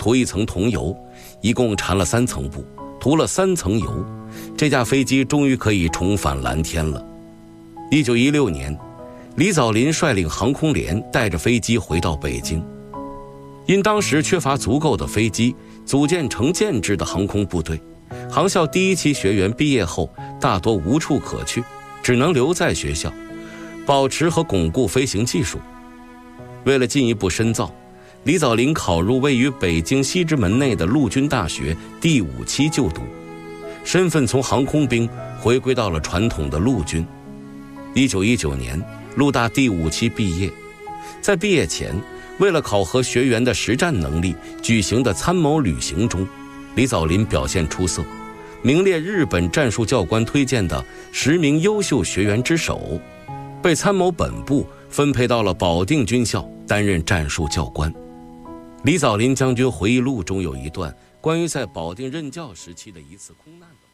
涂一层桐油，一共缠了3层布，涂了3层油，这架飞机终于可以重返蓝天了。1916年，李藻林率领航空连带着飞机回到北京。因当时缺乏足够的飞机，组建成建制的航空部队，航校第1期学员毕业后大多无处可去，只能留在学校，保持和巩固飞行技术。为了进一步深造，李藻林考入位于北京西直门内的陆军大学第5期就读，身份从航空兵回归到了传统的陆军。1919年，陆大第5期毕业。在毕业前，为了考核学员的实战能力举行的参谋旅行中，李藻林表现出色，名列日本战术教官推荐的10名优秀学员之首，被参谋本部分配到了保定军校担任战术教官。李藻林将军回忆录中有一段关于在保定任教时期的一次空难的